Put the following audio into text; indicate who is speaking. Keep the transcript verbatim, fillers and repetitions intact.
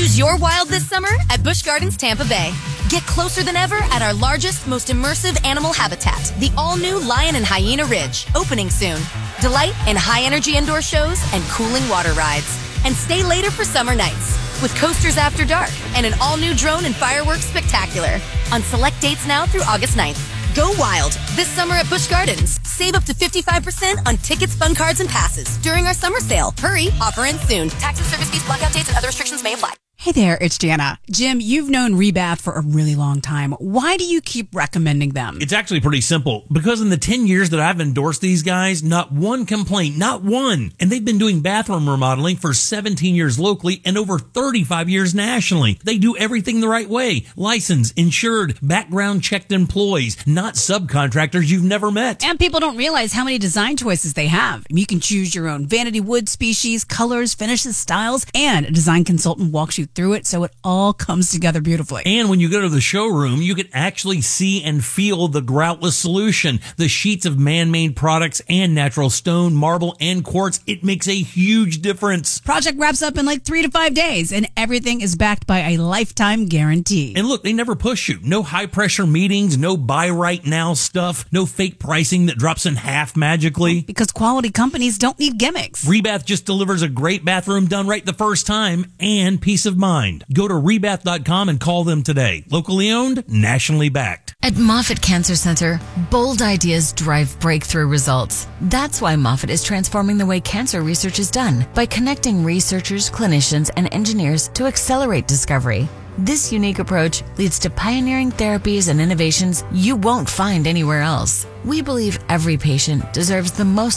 Speaker 1: Choose your wild this summer at Busch Gardens Tampa Bay. Get closer than ever at our largest, most immersive animal habitat, the all-new Lion and Hyena Ridge, opening soon. Delight in high-energy indoor shows and cooling water rides. And stay later for summer nights with coasters after dark and an all-new drone and fireworks spectacular on select dates now through August ninth. Go wild this summer at Busch Gardens. Save up to fifty-five percent on tickets, fun cards, and passes during our summer sale. Hurry, offer ends soon. Taxes, service fees, blackout dates, and other restrictions may apply.
Speaker 2: Hey there, it's Jana. Jim, you've known Rebath for a really long time. Why do you keep recommending them?
Speaker 3: It's actually pretty simple. Because in the ten years that I've endorsed these guys, not one complaint, not one. And they've been doing bathroom remodeling for seventeen years locally and over thirty-five years nationally. They do everything the right way. Licensed, insured, background checked employees, not subcontractors you've never met.
Speaker 2: And people don't realize how many design choices they have. You can choose your own vanity wood species, colors, finishes, styles, and a design consultant walks you through it so it all comes together beautifully.
Speaker 3: And when you go to the showroom, you can actually see and feel the groutless solution. The sheets of man-made products and natural stone, marble, and quartz. It makes a huge difference.
Speaker 2: Project wraps up in like three to five days, and everything is backed by a lifetime guarantee.
Speaker 3: And look, they never push you. No high-pressure meetings, no buy right now stuff, no fake pricing that drops in half magically.
Speaker 2: Because quality companies don't need gimmicks.
Speaker 3: Rebath just delivers a great bathroom done right the first time and peace of mind. Go to rebath dot com and call them today. Locally owned, nationally backed.
Speaker 4: At Moffitt Cancer Center, bold ideas drive breakthrough results. That's why Moffitt is transforming the way cancer research is done by connecting researchers, clinicians, and engineers to accelerate discovery. This unique approach leads to pioneering therapies and innovations you won't find anywhere else. We believe every patient deserves the most